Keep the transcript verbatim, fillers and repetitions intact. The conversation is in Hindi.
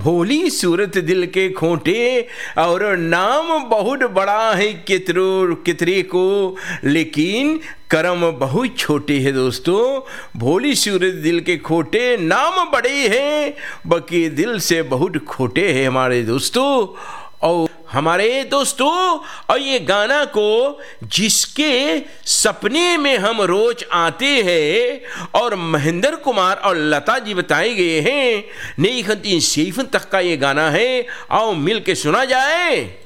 भोली सूरत दिल के खोटे और नाम बहुत बड़ा है कितरो कितरे को, लेकिन कर्म बहुत छोटे हैं दोस्तों। भोली सूरत दिल के खोटे, नाम बड़े हैं बाकी दिल से बहुत खोटे हैं हमारे दोस्तों। और हमारे दोस्तों, और ये गाना को जिसके सपने में हम रोज आते हैं और महेंद्र कुमार और लता जी बताए गए हैं, नहीं खंती सेफन तक का ये गाना है। आओ मिल के सुना जाए।